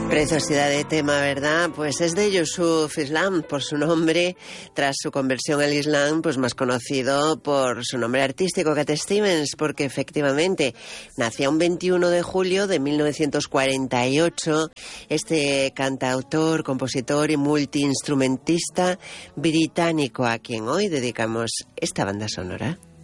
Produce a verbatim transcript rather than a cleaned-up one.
Preciosidad de tema, ¿verdad? Pues es de Yusuf Islam, por su nombre, tras su conversión al Islam, pues más conocido por su nombre artístico, Cat Stevens, porque efectivamente nació un veintiuno de julio de mil novecientos cuarenta y ocho, este cantautor, compositor y multiinstrumentista británico, a quien hoy dedicamos esta banda sonora.